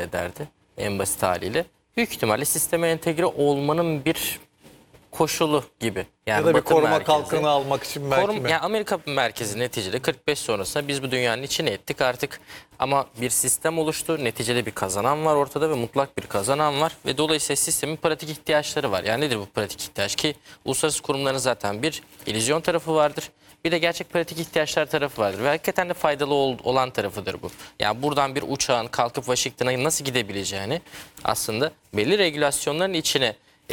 ederdi en basit haliyle. Büyük ihtimalle sisteme entegre olmanın bir koşulu gibi. Yani Ya da bir Batı koruma merkezi. kalkanı almak için belki mi? Yani Amerika merkezi neticede 45 sonrasında biz bu dünyanın içine ettik artık. Ama bir sistem oluştu. Neticede bir kazanan var ortada ve mutlak bir kazanan var. Ve dolayısıyla sistemin pratik ihtiyaçları var. Yani nedir bu pratik ihtiyaç ki? Uluslararası kurumların zaten bir illüzyon tarafı vardır. Bir de gerçek pratik ihtiyaçlar tarafı vardır. Ve hakikaten de faydalı olan tarafıdır bu. Yani buradan bir uçağın kalkıp Washington'a nasıl gidebileceğini aslında belli regülasyonların içine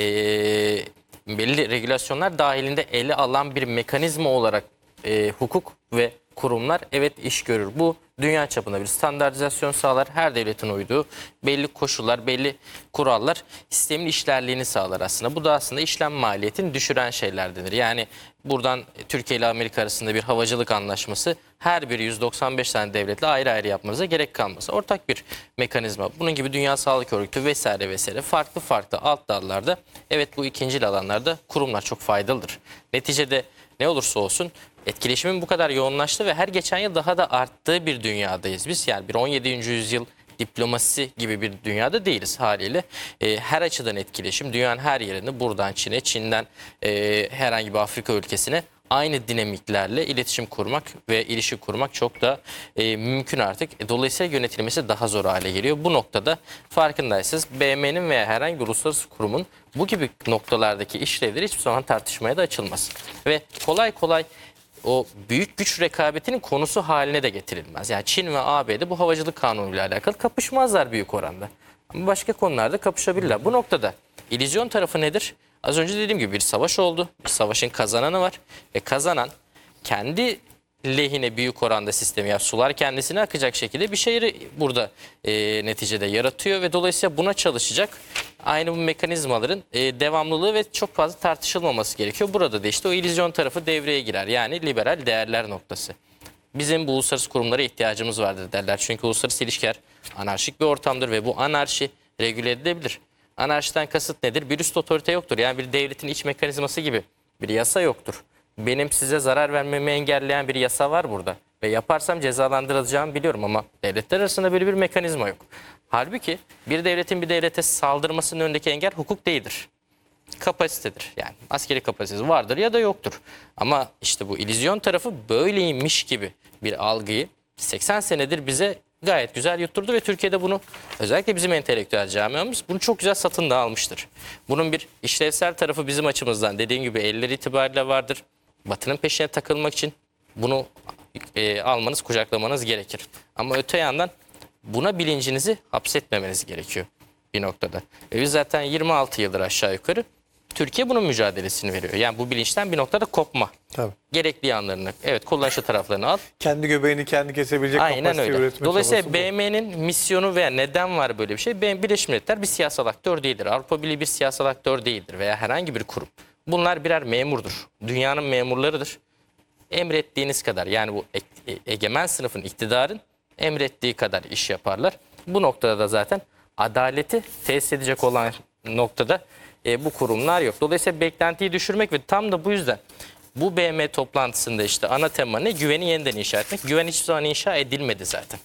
belli regülasyonlar dahilinde ele alan bir mekanizma olarak hukuk ve kurumlar evet iş görür. Bu dünya çapında bir standartizasyon sağlar. Her devletin uyduğu belli koşullar, belli kurallar sistemin işlerliğini sağlar aslında. Bu da aslında işlem maliyetini düşüren şeyler denir. Yani buradan Türkiye ile Amerika arasında bir havacılık anlaşması her biri 195 tane devletle ayrı ayrı yapmanıza gerek kalmaz. Ortak bir mekanizma. Bunun gibi Dünya Sağlık Örgütü vesaire vesaire farklı farklı alt dallarda evet bu ikincil alanlarda kurumlar çok faydalıdır. Neticede ne olursa olsun etkileşimin bu kadar yoğunlaştığı ve her geçen yıl daha da arttığı bir dünyadayız biz. Yani bir 17. yüzyıl diplomasi gibi bir dünyada değiliz haliyle. Her açıdan etkileşim dünyanın her yerinde buradan Çin'e, Çin'den herhangi bir Afrika ülkesine aynı dinamiklerle iletişim kurmak ve ilişki kurmak çok da mümkün artık. Dolayısıyla yönetilmesi daha zor hale geliyor. Bu noktada farkındaysanız BM'nin veya herhangi bir uluslararası kurumun bu gibi noktalardaki işlevleri hiçbir zaman tartışmaya da açılmaz. Ve kolay kolay o büyük güç rekabetinin konusu haline de getirilmez. Yani Çin ve ABD bu havacılık kanunuyla alakalı kapışmazlar büyük oranda. Ama başka konularda kapışabilirler. Bu noktada illüzyon tarafı nedir? Az önce dediğim gibi bir savaş oldu. Bir savaşın kazananı var. Ve kazanan kendi lehine büyük oranda sistemi, ya sular kendisine akacak şekilde bir şeyi burada neticede yaratıyor ve dolayısıyla buna çalışacak. Aynı bu mekanizmaların devamlılığı ve çok fazla tartışılmaması gerekiyor. Burada da işte o illüzyon tarafı devreye girer. Yani liberal değerler noktası. Bizim bu uluslararası kurumlara ihtiyacımız vardır derler. Çünkü uluslararası ilişkiler anarşik bir ortamdır ve bu anarşi regüle edilebilir. Anarşiden kasıt nedir? Bir üst otorite yoktur. Yani bir devletin iç mekanizması gibi bir yasa yoktur. Benim size zarar vermemi engelleyen bir yasa var burada. Ve yaparsam cezalandırılacağımı biliyorum ama devletler arasında böyle bir mekanizma yok. Halbuki bir devletin bir devlete saldırmasının önündeki engel hukuk değildir. Kapasitedir. Yani askeri kapasitesi vardır ya da yoktur. Ama işte bu illüzyon tarafı böyleymiş gibi bir algıyı 80 senedir bize gayet güzel yutturdu ve Türkiye'de bunu özellikle bizim entelektüel camiamız bunu çok güzel satın da almıştır. Bunun bir işlevsel tarafı bizim açımızdan dediğim gibi eller itibariyle vardır. Batı'nın peşine takılmak için bunu almanız, kucaklamanız gerekir. Ama öte yandan buna bilincinizi hapsetmemeniz gerekiyor bir noktada. Ve biz zaten 26 yıldır aşağı yukarı Türkiye bunun mücadelesini veriyor. Yani bu bilinçten bir noktada kopma. Tabii. Gerekli yanlarını, evet kullanışlı taraflarını al. Kendi göbeğini kendi kesebilecek Aynen kapasiteyi öyle. üretme Dolayısıyla çabası bu. BM'nin misyonu veya neden var böyle bir şey? Birleşmiş Milletler bir siyasal aktör değildir. Avrupa Birliği bir siyasal aktör değildir veya herhangi bir kurum. Bunlar birer memurdur. Dünyanın memurlarıdır. Emrettiğiniz kadar yani bu egemen sınıfın, iktidarın emrettiği kadar iş yaparlar. Bu noktada da zaten adaleti tesis edecek olan noktada bu kurumlar yok. Dolayısıyla beklentiyi düşürmek ve tam da bu yüzden bu BM toplantısında işte ana tema ne? Güveni yeniden inşa etmek. Güven hiçbir zaman inşa edilmedi zaten.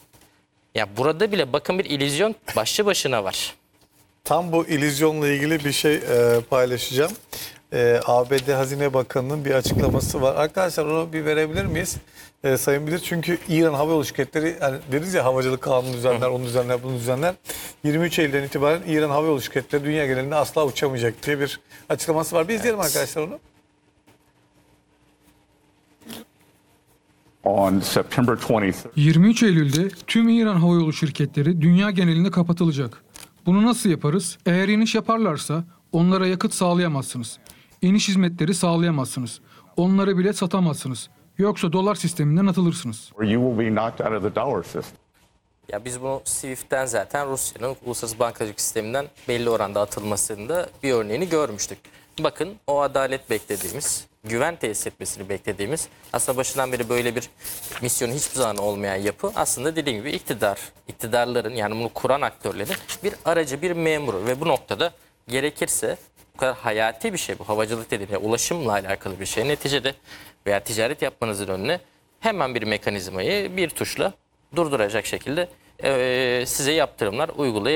Ya burada bile bakın bir illüzyon başlı başına var. Tam bu illüzyonla ilgili bir şey paylaşacağım. ABD Hazine Bakanı'nın bir açıklaması var. Arkadaşlar onu bir verebilir miyiz? Sayın Bilir, çünkü İran Hava Yolu şirketleri, yani deriz ya havacılık kanunu düzenler, onu düzenler, bunu düzenler. 23 Eylül'den itibaren İran Hava Yolu şirketleri dünya genelinde asla uçamayacak diye bir açıklaması var. Bir izleyelim arkadaşlar onu. On September 23rd. 23 Eylül'de tüm İran havayolu şirketleri dünya genelinde kapatılacak. Bunu nasıl yaparız? Eğer iniş yaparlarsa onlara yakıt sağlayamazsınız. İniş hizmetleri sağlayamazsınız. Onlara bile satamazsınız. Yoksa dolar sisteminden atılırsınız. Or you will be knocked out of the dollar system. Ya biz bunu SWIFT'ten zaten Rusya'nın uluslararası bankacılık sisteminden belli oranda atılmasında bir örneğini görmüştük. Bakın o adalet beklediğimiz, güven tesis etmesini beklediğimiz, aslında başından beri böyle bir misyonu hiçbir zaman olmayan yapı aslında dediğim gibi iktidarların yani bunu kuran aktörlerin bir aracı, bir memuru ve bu noktada gerekirse bu kadar hayati bir şey bu havacılık dediğim ya ulaşımla alakalı bir şey neticede veya ticaret yapmanızın önüne hemen bir mekanizmayı bir tuşla durduracak şekilde size yaptırımlar uygulayabilirsiniz.